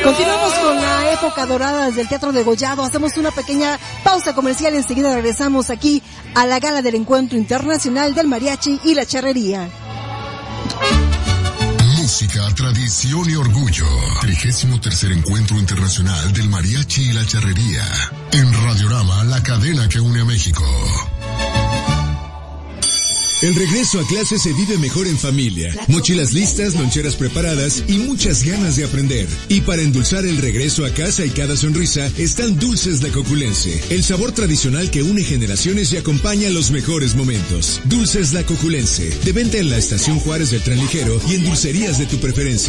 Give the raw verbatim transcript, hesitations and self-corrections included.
Continuamos con la época dorada del Teatro Degollado. Hacemos una pequeña pausa comercial y enseguida regresamos aquí a la gala del Encuentro Internacional del Mariachi y la Charrería. Música, tradición y orgullo. trigésimo tercer Encuentro Internacional del Mariachi y la Charrería. En Radiorama, la cadena que une a México. El regreso a clase se vive mejor en familia. Mochilas listas, loncheras preparadas y muchas ganas de aprender. Y para endulzar el regreso a casa y cada sonrisa, están Dulces La Coculense. El sabor tradicional que une generaciones y acompaña los mejores momentos. Dulces La Coculense. De venta en la Estación Juárez del Tren Ligero y en dulcerías de tu preferencia.